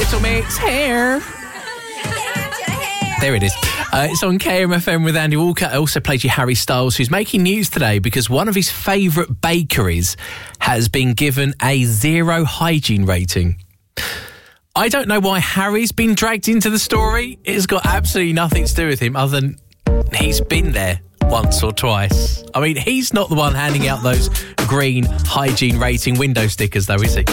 Little Mix here. There it is. It's on KMFM with Andy Walker. I also played you Harry Styles, who's making news today because one of his favourite bakeries has been given a 0 hygiene rating. I don't know why Harry's been dragged into the story. It's got absolutely nothing to do with him other than he's been there once or twice. I mean, he's not the one handing out those green hygiene rating window stickers, though, is he?